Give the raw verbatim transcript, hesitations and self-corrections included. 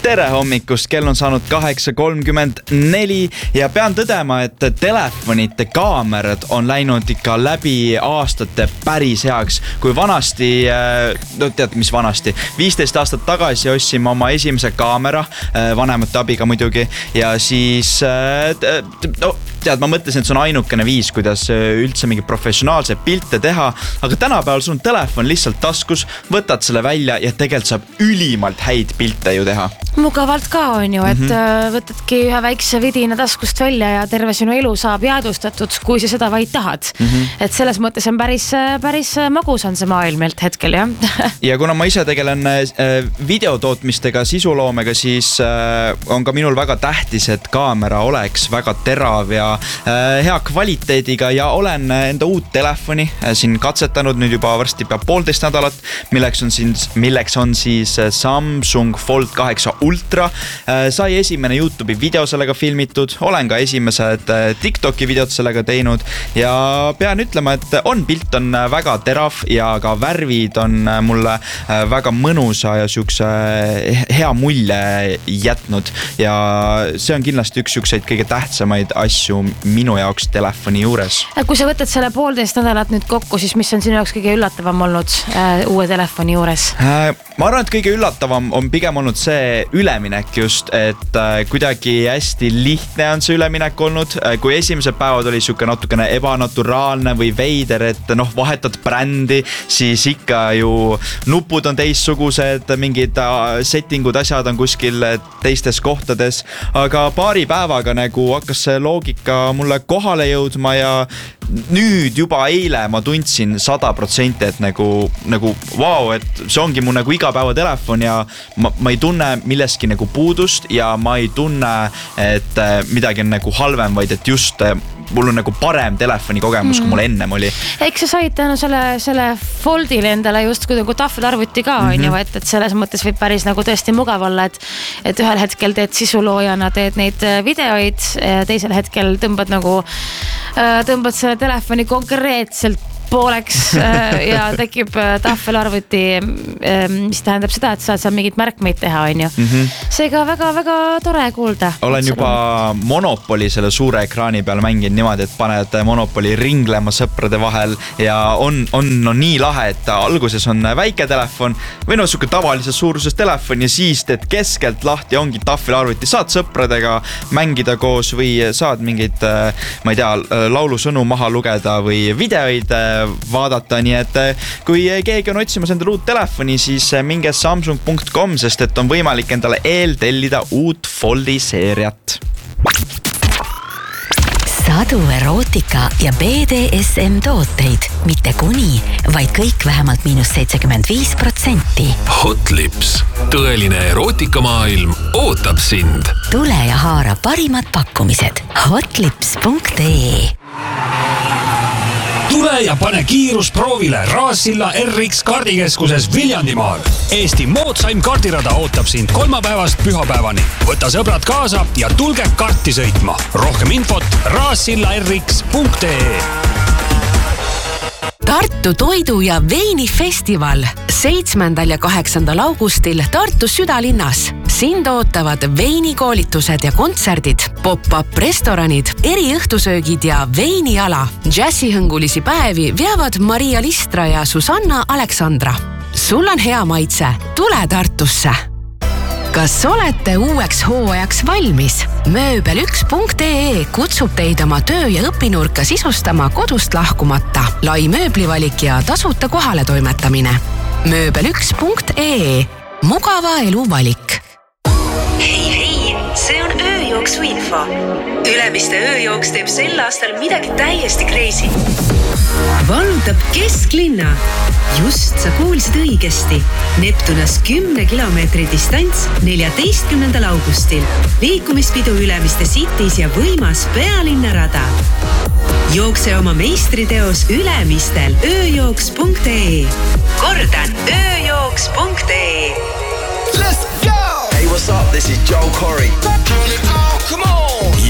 Tere hommikust, kell on saanud kaheksa kolmkümmend neli ja pean tõdema, et telefonite kaamerad on läinud ikka läbi aastate päris heaks. Kui vanasti, no tead mis vanasti, viisteist aastat tagasi ostsime oma esimese kaamera, vanemate abiga muidugi, ja siis, no tead, ma mõtlesin, et see on ainukene viis, kuidas üldse mingi professionaalse pilte teha, aga tänapäeval sul on telefon lihtsalt taskus, võtad selle välja ja tegelikult saab ülimalt häid pilte ju teha. Mugavalt ka on ju, et mm-hmm. võtadki ühe väikse vidina taskust välja ja terve sinu elu saab jäädustatud, kui sa seda vaid tahad. Mm-hmm. Et selles mõttes on päris, päris magus on see maailmelt hetkel, jah. Ja kuna ma ise tegelen videotootmistega, sisuloomega, siis on ka minul väga tähtis, et kaamera oleks väga terav ja hea kvaliteediga ja olen enda uut telefoni siin katsetanud nüüd juba varsti pea poolteist nädalat, milleks on, siin, milleks on siis Samsung Fold kaheksa Ultra. Sai esimene YouTube'i video sellega filmitud, olen ka esimesed TikToki videod sellega teinud ja pean ütlema, et on pilt on väga terav ja ka värvid on mulle väga mõnusa ja siukse hea mulje jätnud ja see on kindlasti üks siukseid kõige tähtsamaid asju minu jaoks telefoni juures. Kui sa võtad selle poolteist nädalat nüüd kokku, siis mis on sinu jaoks kõige üllatavam olnud äh, uue telefoni juures? Äh, ma arvan, et kõige üllatavam on pigem olnud see üleminek just, et äh, kuidagi hästi lihtne on see üleminek olnud. Äh, kui esimesed päevad oli siuke natukene ebanaturaalne või veider, et noh, vahetad brändi, siis ikka ju nupud on teissugused, mingid settingud, asjad on kuskil teistes kohtades, aga paari päevaga nagu hakkas see loogika mulle kohale jõudma ja nüüd juba eile ma tundsin sada protsenti, et nagu, nagu wow, et see ongi mu nagu igapäeva telefon ja ma, ma ei tunne milleski nagu puudust ja ma ei tunne, et midagi on nagu halvem, vaid et just mul on nagu parem telefoni kogemus, mm. kui mul ennem oli. Eks sa said tänu selle, selle Foldile endale just kui nagu tahvelarvuti ka mm-hmm. on ju, et, et selles mõttes võib päris nagu tõesti mugav olla, et, et ühel hetkel teed sisuloojana, teed neid videoid, teisel hetkel tõmbad nagu, tõmbad selle telefoni konkreetselt pooleks ja tekib tahvelarvuti, mis tähendab seda, et saad seal mingit märkmeid teha, on ju. Mm-hmm. Seega väga-väga tore kuulda. Olen juba Monopoli selle suure ekraani peal mänginud niimoodi, et paned Monopoli ringlema sõprade vahel ja on, on no, nii lahe, et alguses on väike telefon või no suke tavalises suuruses telefon ja siis teed keskelt lahti ongi tahvelarvuti. Saad sõpradega mängida koos või saad mingid, ma ei tea, laulusõnu maha lugeda või videoid vaadata, nii et kui keegi on otsimas endale uut telefoni, siis minge samsung punkt com, sest et on võimalik endale eeltellida uut Foldi seeriat. Sadu erootika ja B D S M tooteid, mitte kuni, vaid kõik vähemalt miinus seitsekümmend viis protsenti. Hot Lips, tõeline erootikamaailm ootab sind. Tule ja haara parimad pakkumised hotlips punkt ee. Tule ja pane kiirus proovile Raassilla R X kardikeskuses Viljandimaal. Eesti moodsaim kardirada ootab sind kolmapäevast pühapäevani. Võta sõbrad kaasa ja tulge karti sõitma. Rohkem infot raassilla r x punkt ee. Tartu toidu- ja veinifestival seitsmendal ja kaheksandal augustil Tartu südalinnas. Sind ootavad veinikoolitused ja kontserdid, pop-up restoranid, eriõhtusöögid ja veiniala. Džässihõngulisi päevi veavad Maria Listra ja Susanna Aleksandra. Sul on hea maitse, tule Tartusse! Kas olete uueks hooajaks valmis? mööbel üks punkt ee kutsub teid oma töö- ja õpinurka sisustama kodust lahkumata. Lai mööblivalik ja tasuta kohale toimetamine. mööbel üks punkt ee. Mugava elu valik. Hei, hei, see on ööjooksu info. Ülemiste ööjooks teeb sel aastal midagi täiesti crazy. Vallutab kesklinna. Just sa kuulsid õigesti. Neptunas kümne kilomeetri distants neljateistkümnendal augustil. Liikumispidu Ülemiste Cities ja võimas pealinnarada. Jookse oma meistriteos Ülemistel ööjooks punkt ee. Kordan ööjooks punkt ee. Let's go! Hey, what's up? This is Joel Corey. Come on!